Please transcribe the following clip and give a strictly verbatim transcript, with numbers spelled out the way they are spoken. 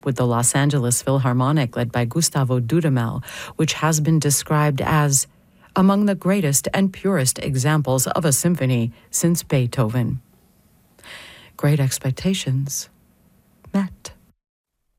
with the Los Angeles Philharmonic led by Gustavo Dudamel, which has been described as among the greatest and purest examples of a symphony since Beethoven. Great Expectations